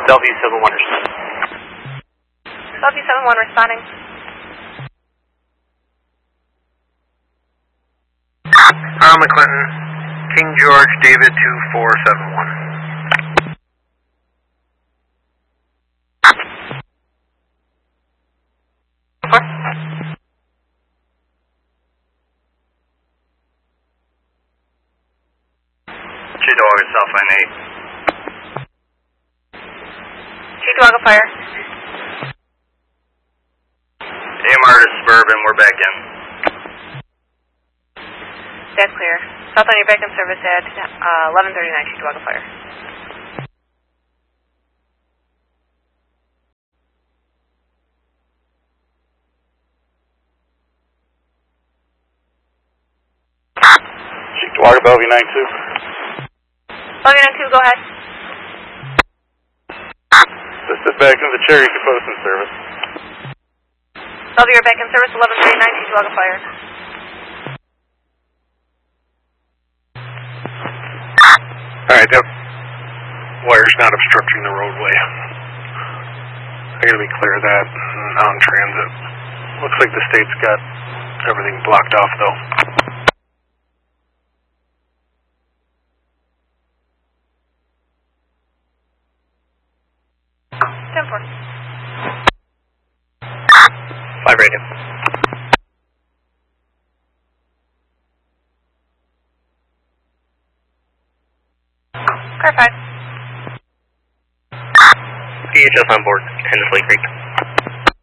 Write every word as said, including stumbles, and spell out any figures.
Bellevue seven one responding. Bellevue seven one responding. Harlem Clinton, King George, David two four seven one. Cheetah South Line eight. Cheetah fire. A M R to Suburban, we're back in. That's clear. South Line eight back in service at uh, eleven thirty-nine, Cheetah fire. Cheetah Bellevue nine two. Bellevue nine two, go ahead. This is back in the Cherry Post in service. Bellevue, you're back in service, eleven thirty-nine, Cheetah fire. Alright, that wire's not obstructing the roadway. I gotta be clear of that. Non-transit. Looks like the state's got everything blocked off though. ten four. Five radio. Car five. D H S on board, Henderson Lake Creek.